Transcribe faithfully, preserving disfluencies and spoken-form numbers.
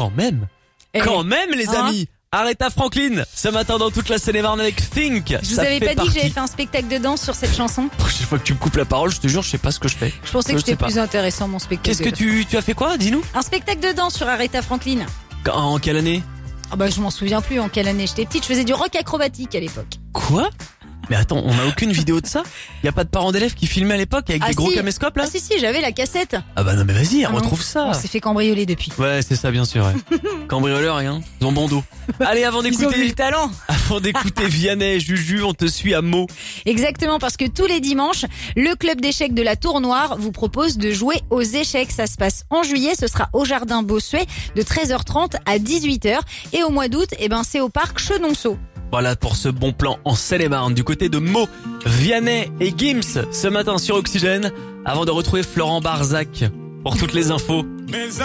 Quand même. Eh, Quand même, les hein amis. Aretha Franklin, ce matin dans toute la Seine-et-Marne avec Think. Je vous Ça avais fait pas dit partie. que j'avais fait un spectacle de danse sur cette chanson. Chaque fois que tu me coupes la parole, je te jure, je sais pas ce que je fais. Je pensais que Je c'était sais pas. plus intéressant mon spectacle. Qu'est-ce que de- tu, tu as fait quoi? Dis-nous. Un spectacle de danse sur Aretha Franklin. En quelle année? Ah bah je m'en souviens plus en quelle année j'étais petite. Je faisais du rock acrobatique à l'époque. Quoi? Mais attends, on a aucune vidéo de ça? Y a pas de parents d'élèves qui filmaient à l'époque avec Ah des gros si. caméscopes là? Ah si si, j'avais la cassette. Ah bah non mais vas-y, Ah non. retrouve ça. On s'est fait cambrioler depuis. Ouais, c'est ça, bien sûr. Ouais. Cambrioleur, rien. Ils ont bon dos. Allez, avant Ils ont vu le d'écouter, talent. avant d'écouter Vianney, Juju, on te suit à Meaux. Exactement, parce que tous les dimanches, le club d'échecs de la Tour Noire vous propose de jouer aux échecs. Ça se passe en juillet, ce sera au Jardin Bossuet de treize heures trente à dix-huit heures. Et au mois d'août, eh ben, c'est au parc Chenonceau. Voilà pour ce bon plan en Seine-et-Marne, du côté de Meaux, Vianney et Gims, ce matin sur Oxygène, avant de retrouver Florent Barzac pour toutes les infos.